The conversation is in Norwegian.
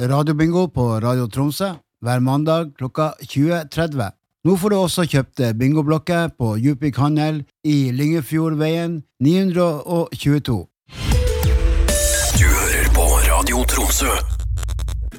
radiobingo på Radio Tromsø hver mandag klokka 20:30. Nå får du også kjøpt bingoblokker på Djupvik Handel i Lyngefjordveien 922. Du hører på Radio Tromsø.